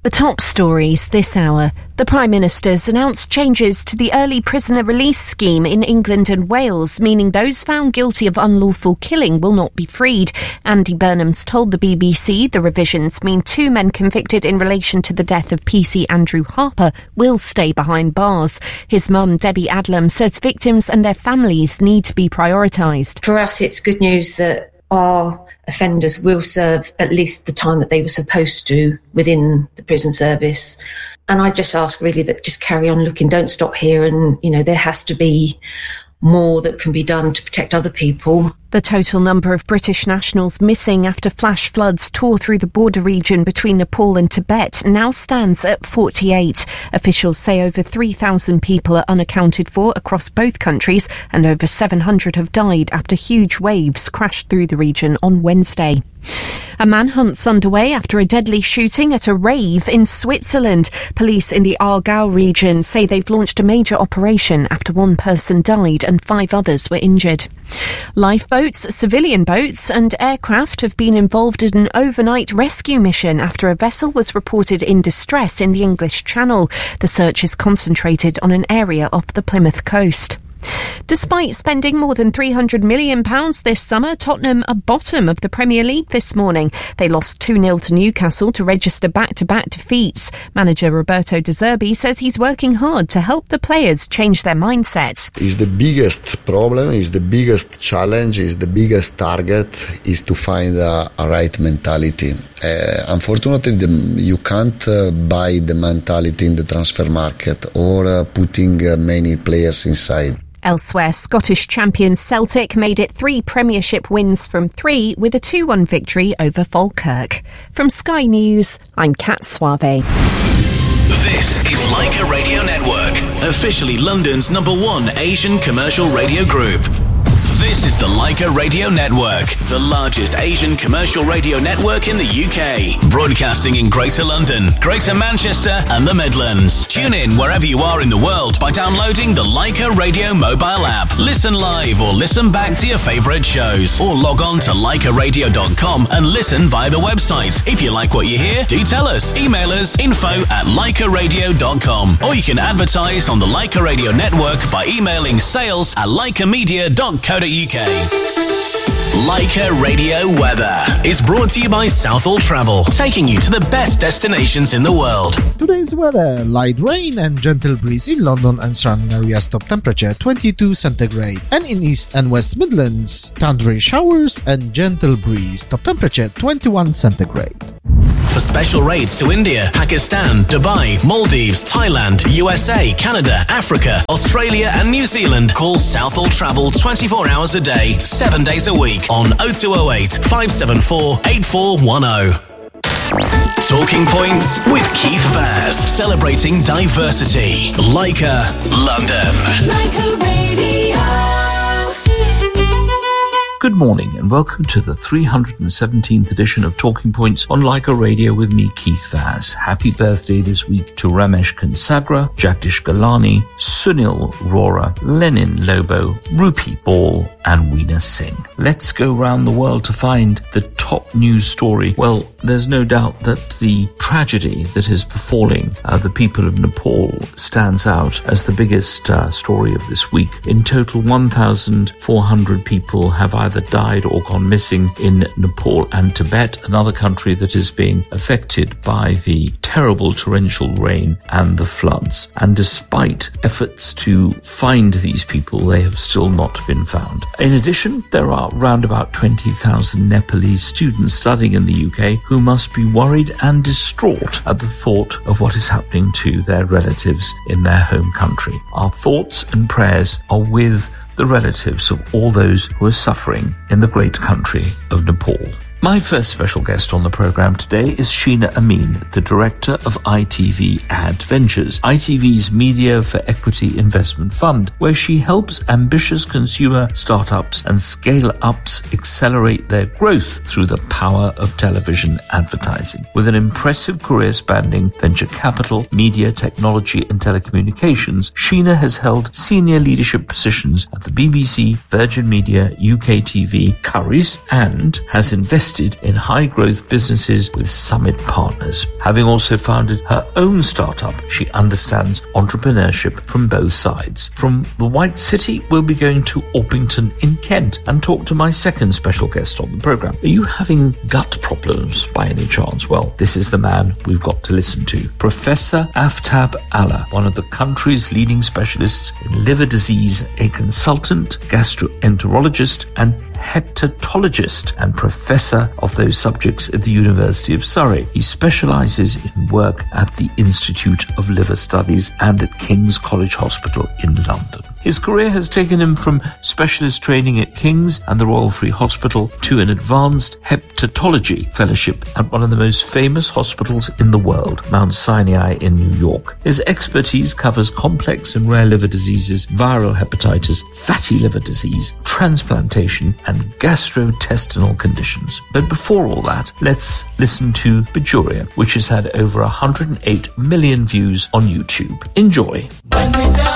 The top stories this hour. The Prime Minister's announced changes to the early prisoner release scheme in England and Wales, meaning those found guilty of unlawful killing will not be freed. Andy Burnham's told the BBC the revisions mean 2 men convicted in relation to the death of PC Andrew Harper will stay behind bars. His mum, Debbie Adlam, says victims and their families need to be prioritised. For us, it's good news that our offenders will serve at least the time that they were supposed to within the prison service. And I just ask really that just carry on looking, don't stop here. And, there has to be more that can be done to protect other people. The total number of British nationals missing after flash floods tore through the border region between Nepal and Tibet now stands at 48. Officials say over 3,000 people are unaccounted for across both countries, and over 700 have died after huge waves crashed through the region on Wednesday. A manhunt's underway after a deadly shooting at a rave in Switzerland. Police in the Aargau region say they've launched a major operation after 1 person died and 5 others were injured. Lifeboats, civilian boats and aircraft have been involved in an overnight rescue mission after a vessel was reported in distress in the English Channel. The search is concentrated on an area off the Plymouth coast. Despite spending more than £300 million this summer, Tottenham are bottom of the Premier League this morning. They lost 2-0 to Newcastle to register back-to-back defeats. Manager Roberto De Zerbi says he's working hard to help the players change their mindset. It's the biggest problem, is the biggest challenge, is the biggest target, is to find a right mentality. Unfortunately, you can't buy the mentality in the transfer market or putting many players inside. Elsewhere, Scottish champions Celtic made it 3 Premiership wins from 3 with a 2-1 victory over Falkirk. From Sky News, I'm Kat Suave. This is Leica Radio Network, officially London's #1 Asian commercial radio group. This is the Leica Radio Network, the largest Asian commercial radio network in the UK. Broadcasting in Greater London, Greater Manchester and the Midlands. Tune in wherever you are in the world by downloading the Leica Radio mobile app. Listen live or listen back to your favourite shows. Or log on to leicaradio.com and listen via the website. If you like what you hear, do tell us. Email us info@leicaradio.com. Or you can advertise on the Leica Radio Network by emailing sales@leicamedia.co.uk. Leica Radio Weather is brought to you by Southall Travel, taking you to the best destinations in the world. Today's weather: light rain and gentle breeze in London and surrounding areas. Top temperature 22 centigrade. And in East and West Midlands, thundery showers and gentle breeze. Top temperature 21 centigrade. For special rates to India, Pakistan, Dubai, Maldives, Thailand, USA, Canada, Africa, Australia and New Zealand, call Southall Travel 24 hours a day, 7 days a week on 0208 574 8410. Talking Points with Keith Vaz, celebrating diversity. Leica, London. Leica Radio. Good morning and welcome to the 317th edition of Talking Points on Leica Radio with me, Keith Vaz. Happy birthday this week to Ramesh Kansagra, Jagdish Galani, Sunil Rora, Lenin Lobo, Rupi Ball and Weena Singh. Let's go round the world to find the top news story. Well, there's no doubt that the tragedy that is befalling the people of Nepal stands out as the biggest story of this week. In total, 1,400 people have either died or gone missing in Nepal and Tibet, another country that is being affected by the terrible torrential rain and the floods. And despite efforts to find these people, they have still not been found. In addition, there are round about 20,000 Nepalese students studying in the UK who must be worried and distraught at the thought of what is happening to their relatives in their home country. Our thoughts and prayers are with the relatives of all those who are suffering in the great country of Nepal. My first special guest on the programme today is Sheena Amin, the director of ITV Ad Ventures, ITV's Media for Equity Investment Fund, where she helps ambitious consumer startups and scale-ups accelerate their growth through the power of television advertising. With an impressive career spanning venture capital, media, technology and telecommunications, Sheena has held senior leadership positions at the BBC, Virgin Media, UK TV, Currys, and has invested invested in high-growth businesses with Summit Partners. Having also founded her own startup, she understands entrepreneurship from both sides. From the White City, we'll be going to Orpington in Kent and talk to my second special guest on the programme. Are you having gut problems by any chance? Well, this is the man we've got to listen to. Professor Aftab Allah, one of the country's leading specialists in liver disease, a consultant, gastroenterologist and hepatologist and professor of those subjects at the University of Surrey. He specialises in work at the Institute of Liver Studies and at King's College Hospital in London. His career has taken him from specialist training at King's and the Royal Free Hospital to an advanced hepatology fellowship at one of the most famous hospitals in the world, Mount Sinai in New York. His expertise covers complex and rare liver diseases, viral hepatitis, fatty liver disease, transplantation, and gastrointestinal conditions. But before all that, let's listen to Bajuria, which has had over 108 million views on YouTube. Enjoy.